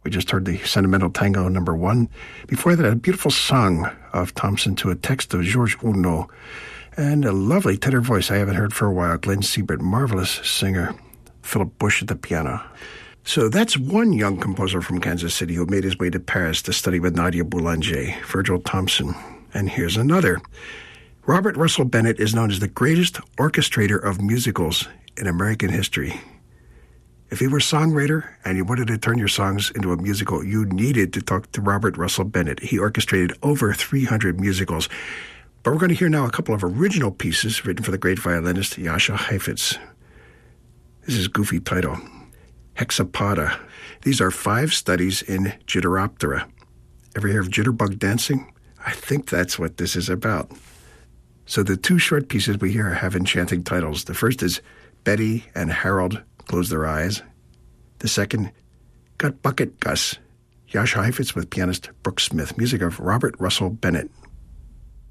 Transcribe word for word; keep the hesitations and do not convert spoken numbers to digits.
We just heard the Sentimental Tango number one. Before that, a beautiful song of Thompson to a text of George Uno. And a lovely tenor voice I haven't heard for a while, Glenn Siebert, marvelous singer. Philip Bush at the piano. So that's one young composer from Kansas City who made his way to Paris to study with Nadia Boulanger, Virgil Thompson. And here's another. Robert Russell Bennett is known as the greatest orchestrator of musicals in American history. If you were a songwriter and you wanted to turn your songs into a musical, you needed to talk to Robert Russell Bennett. He orchestrated over three hundred musicals. But we're going to hear now a couple of original pieces written for the great violinist Jascha Heifetz. This is goofy title, Hexapoda. These are five studies in Jitteroptera. Ever hear of jitterbug dancing? I think that's what this is about. So the two short pieces we hear have enchanting titles. The first is Betty and Harold Close Their Eyes. The second, Gut Bucket Gus, Jascha Heifetz with pianist Brooks Smith. Music of Robert Russell Bennett.